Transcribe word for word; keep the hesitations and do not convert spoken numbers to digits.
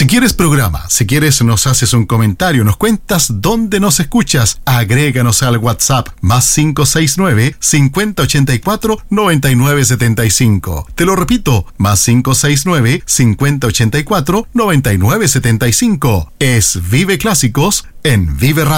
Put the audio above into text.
Si quieres programa, si quieres nos haces un comentario, nos cuentas dónde nos escuchas, agréganos al WhatsApp más cinco seis nueve, cincuenta ochenta y cuatro, noventa y nueve setenta y cinco. Te lo repito, más cinco seis nueve, cincuenta ochenta y cuatro, noventa y nueve setenta y cinco. Es Vive Clásicos en Vive Radio.